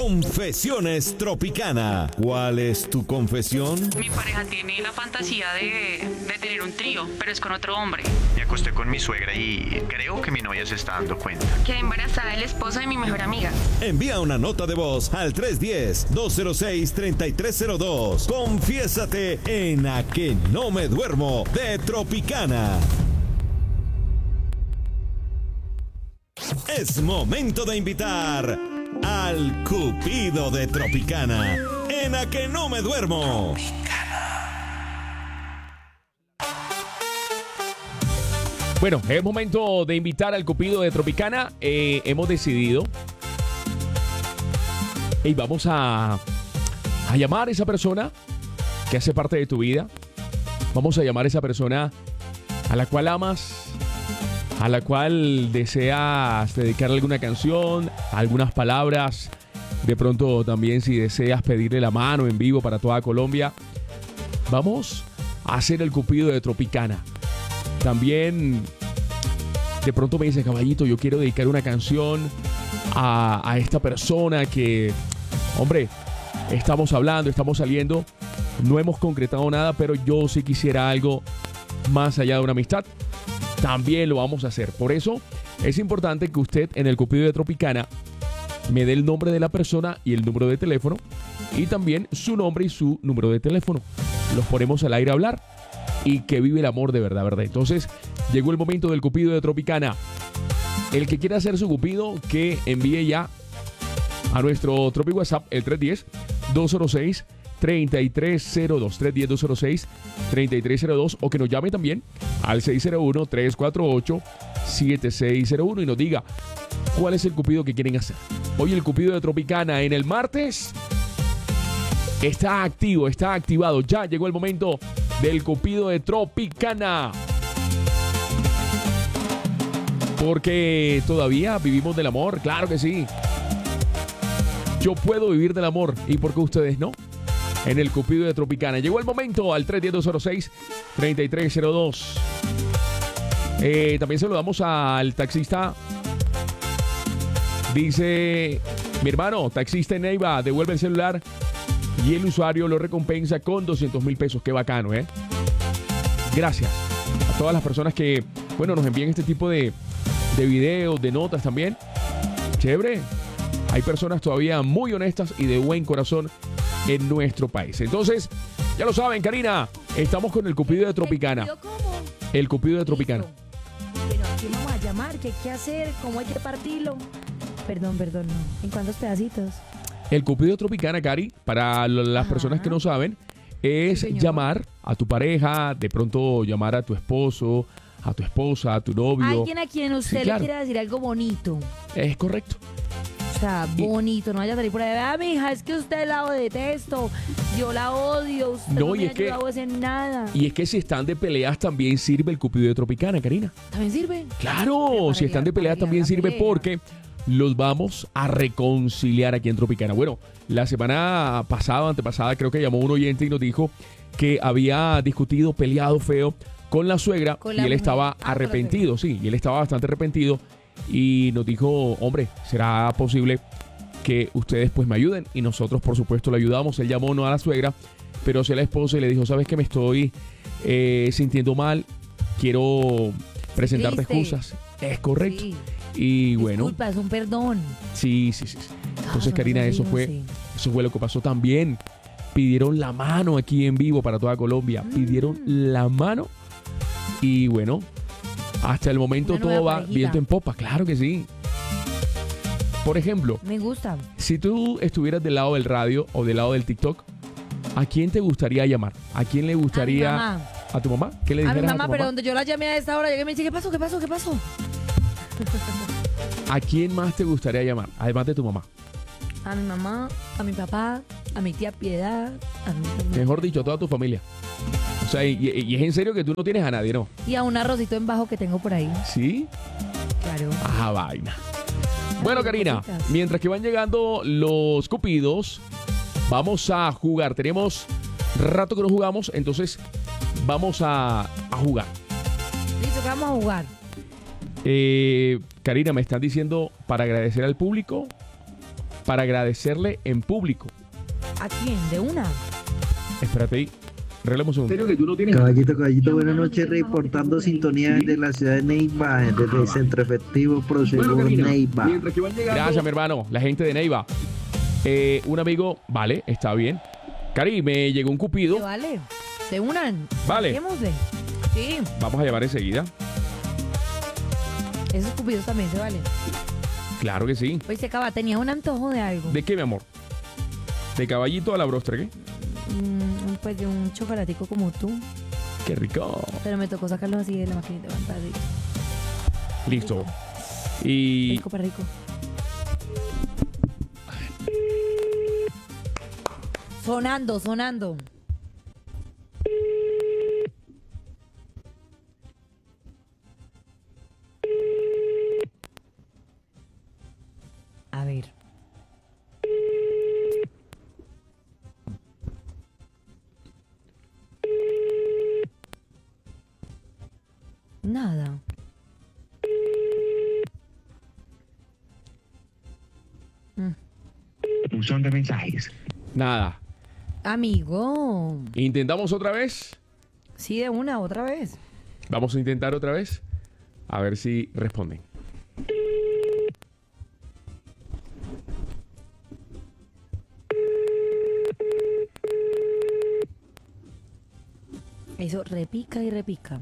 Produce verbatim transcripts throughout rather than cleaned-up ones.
Confesiones Tropicana. ¿Cuál es tu confesión? Mi pareja tiene la fantasía de, de tener un trío, pero es con otro hombre. Me acosté con mi suegra y creo que mi novia se está dando cuenta. Quedé embarazada del esposo de mi mejor amiga. Envía una nota de voz al tres uno cero, dos cero seis, tres tres cero dos. Confiésate en A Que No Me Duermo de Tropicana. Es momento de invitar al Cupido de Tropicana en A Que No Me Duermo. Bueno, es momento de invitar al Cupido de Tropicana. Eh, hemos decidido y vamos a, a llamar a esa persona que hace parte de tu vida. Vamos a llamar a esa persona a la cual amas, a la cual deseas dedicarle alguna canción, algunas palabras. De pronto también si deseas pedirle la mano en vivo para toda Colombia. Vamos a hacer el Cupido de Tropicana. También de pronto me dice, caballito, yo quiero dedicar una canción a, a esta persona que, hombre, estamos hablando, estamos saliendo, no hemos concretado nada, pero yo sí quisiera algo más allá de una amistad. También lo vamos a hacer. Por eso es importante que usted en el Cupido de Tropicana me dé el nombre de la persona y el número de teléfono, y también su nombre y su número de teléfono. Los ponemos al aire a hablar y que vive el amor de verdad, ¿verdad? Entonces, llegó el momento del Cupido de Tropicana. El que quiera hacer su Cupido, que envíe ya a nuestro Tropi WhatsApp, el tres uno cero, dos cero seis, tres tres cero dos, tres uno cero, dos cero seis, tres tres cero dos, o que nos llame también al seis cero uno, tres cuatro ocho, siete seis cero uno y nos diga cuál es el Cupido que quieren hacer. Hoy el Cupido de Tropicana en el martes está activo, está activado. Ya llegó el momento del Cupido de Tropicana. Porque todavía vivimos del amor, claro que sí. Yo puedo vivir del amor, ¿y por qué ustedes no? En el Cupido de Tropicana. Llegó el momento al tres uno cero, dos cero seis, tres tres cero dos. Eh, también saludamos al taxista. Dice, mi hermano, taxista en Neiva, devuelve el celular y el usuario lo recompensa con doscientos mil pesos. Qué bacano, ¿eh? Gracias a todas las personas que, bueno, nos envían este tipo de, de videos, de notas también. Chévere. Hay personas todavía muy honestas y de buen corazón en nuestro país. Entonces, ya lo saben, Karina, estamos con el Cupido de Tropicana. ¿El Cupido cómo? El Cupido de Tropicana. Listo. Pero ¿a quién vamos a llamar? ¿Qué hay que hacer? ¿Cómo hay que partirlo? Perdón, perdón, no. ¿En cuántos pedacitos? El Cupido de Tropicana, Cari, para las Ajá. personas que no saben, es Sí, señor. llamar a tu pareja, de pronto llamar a tu esposo, a tu esposa, a tu novio. Alguien a quien usted Sí, claro. le quiera decir algo bonito. Es correcto. O sea, Y- bonito. No vaya a salir por ahí. Ah, mija, es que usted la detesto. Yo la odio. Usted No, no, y me es ha que- ayudado a hacer nada. Y es que si están de peleas también sirve el Cupido de Tropicana, Karina. ¿También sirve? Claro, Pero para si están de guiar- peleas para también guiar la sirve pelea. porque los vamos a reconciliar aquí en Tropicana. Bueno, la semana pasada, antepasada, creo que llamó un oyente y nos dijo que había discutido, peleado feo con la suegra Con y la él mujer. estaba Ah, con la arrepentido, sí, y él estaba bastante arrepentido y nos dijo, hombre, ¿será posible que ustedes pues me ayuden? Y nosotros por supuesto le ayudamos. Él llamó no a la suegra, pero sí a la esposa y le dijo, ¿sabes que me estoy eh, sintiendo mal? Quiero presentarte Triste. excusas. Es correcto. Sí. Y bueno, Disculpa, es un perdón. sí, sí, sí. sí. Entonces, Ah, Karina, no, eso no fue, sé. eso fue lo que pasó también. Pidieron la mano aquí en vivo para toda Colombia. Mm. Pidieron la mano. Y bueno, hasta el momento Una todo nueva va parejita. viento en popa. Claro que sí. Por ejemplo, Me gusta. si tú estuvieras del lado del radio o del lado del TikTok, ¿a quién te gustaría llamar? ¿A quién le gustaría? A mi mamá. ¿A tu mamá? ¿Qué le A mi dijeras a, mamá, tu pero mamá? donde yo la llamé a esta hora, llegué y me dice, ¿qué pasó? ¿Qué pasó? ¿Qué pasó? ¿A quién más te gustaría llamar? Además de tu mamá. A mi mamá, a mi papá, a mi tía Piedad, a mi Mejor dicho, a toda tu familia. O sea, y, y es en serio que tú no tienes a nadie, ¿no? y a un arrocito en bajo que tengo por ahí. ¿Sí? Claro. Ah, vaina. Bueno, Ay, Karina, cositas. mientras que van llegando los cupidos, vamos a jugar. Tenemos rato que no jugamos, entonces vamos a, a jugar. Listo, que vamos a jugar. Eh, Karina, me están diciendo para agradecer al público para agradecerle en público. ¿A quién? ¿De una? Espérate ahí. Relemos un segundo. Que tú no tienes... Caballito, caballito, buenas noches, reportando sintonía desde la ciudad de Neiva, desde el Centro Efectivo Prosegur Karina, Neiva. mientras que van llegando... Gracias, mi hermano. La gente de Neiva. Eh, un amigo, vale, está bien. Cari, me llegó un cupido. ¿Qué vale? ¿Se unan? Vale. Marquémosle. Sí, Vamos a llamar enseguida. esos cupidos también se valen. Claro que sí. Oye, se acaba, tenía un antojo de algo. ¿De qué, mi amor? ¿De caballito a la brostra, qué? Mm, pues de un chocolatico como tú. Qué rico. Pero me tocó sacarlo así de la maquinita. Fantástico. Listo. Y Rico para rico. Sonando, sonando. A ver. Nada. Buzón de mensajes. nada. Amigo. ¿Intentamos otra vez? Sí, de una, otra vez. Vamos a intentar otra vez. A ver si responden. Eso repica y repica.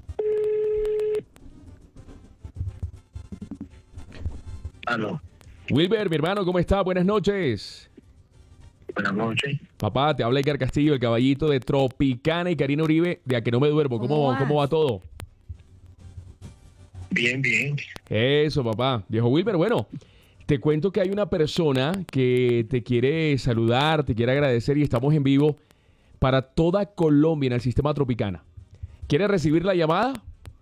Aló. Wilber, mi hermano, ¿cómo está? Buenas noches. Buenas noches. Papá, te habla Edgar Castillo, el caballito de Tropicana y Karina Uribe, de A Que No Me Duermo. ¿Cómo, ¿Cómo ¿cómo, vas? va todo? Bien, bien. Eso, papá. Viejo Wilber, bueno, te cuento que hay una persona que te quiere saludar, te quiere agradecer y estamos en vivo para toda Colombia en el sistema Tropicana. ¿Quieres recibir la llamada?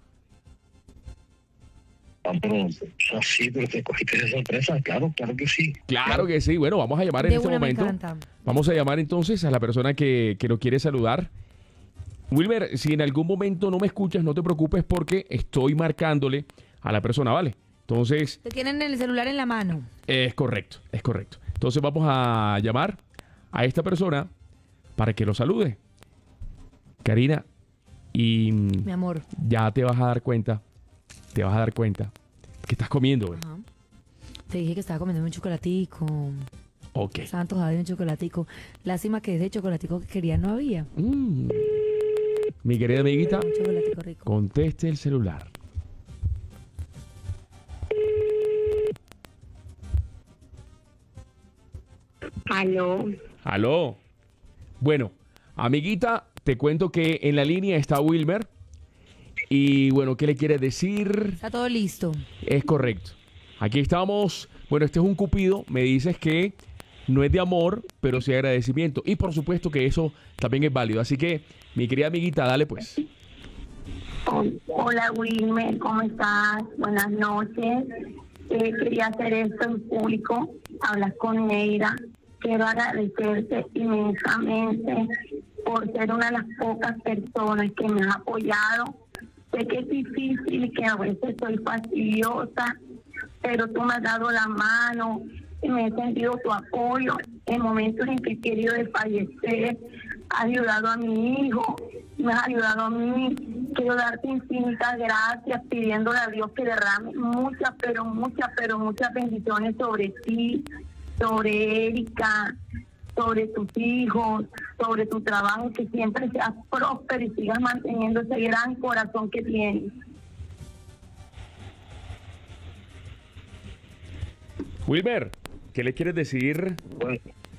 Ah, pero sí, pero te cogiste de sorpresa. Claro, claro que sí. Claro que sí. Bueno, vamos a llamar en De este una, me momento. encanta. Vamos a llamar entonces a la persona que, que nos quiere saludar. Wilmer, si en algún momento no me escuchas, no te preocupes porque estoy marcándole a la persona, ¿vale? Entonces, Te tienen el celular en la mano. es correcto, es correcto. Entonces vamos a llamar a esta persona para que lo salude. Karina, y Mi amor. ya te vas a dar cuenta, te vas a dar cuenta que estás comiendo, güey. Ajá. Te dije que estaba comiendo un chocolatico. Ok. Estaba antojado de un chocolatico. Lástima que ese chocolatico que quería no había. Mm. Mi querida amiguita, Un chocolatico rico. conteste el celular. Aló. Aló. Bueno, amiguita, te cuento que en la línea está Wilmer. Y bueno, ¿qué le quiere decir? Está todo listo. Es correcto. Aquí estamos. Bueno, este es un cupido. Me dices que no es de amor, pero sí de agradecimiento. Y por supuesto que eso también es válido. Así que, mi querida amiguita, dale pues. Hola Wilmer, ¿cómo estás? Buenas noches. Eh, quería hacer esto en público, hablar con Neira. Quiero agradecerte inmensamente por ser una de las pocas personas que me ha apoyado. Sé que es difícil y que a veces soy fastidiosa, pero tú me has dado la mano y me he sentido tu apoyo en momentos en que he querido desfallecer. Has ayudado a mi hijo, me has ayudado a mí. Quiero darte infinitas gracias, pidiéndole a Dios que derrame muchas, pero muchas, pero muchas bendiciones sobre ti, sobre Erika, sobre tus hijos, sobre tu trabajo, que siempre seas próspero y sigas manteniendo ese gran corazón que tienes. Wilmer, ¿qué le quieres decir? Bueno,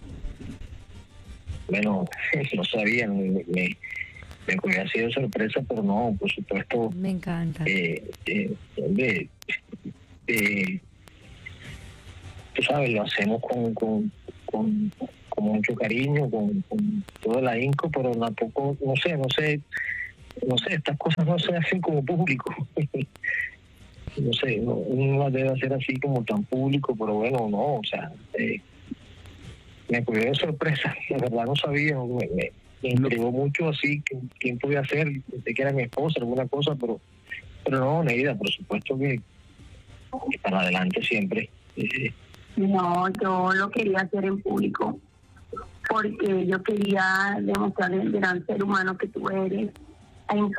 bueno no sabía, me, me, me hubiera sido sorpresa, pero no, por supuesto. Me encanta. Eh, eh, hombre, eh, tú sabes, lo hacemos con, con, con, con mucho cariño, con, con todo el ahínco, pero tampoco, no sé, no sé, no sé, estas cosas no se hacen como público. No sé, no, uno las debe hacer así como tan público, pero bueno, no, o sea, eh, me cogió de sorpresa, la verdad no sabía, me, me, me intrigó mucho así, que, quién podía ser, pensé que era mi esposa, alguna cosa, pero pero no, Neida, por supuesto que, que para adelante siempre, eh, No, yo lo quería hacer en público porque yo quería demostrar el gran ser humano que tú eres. Hay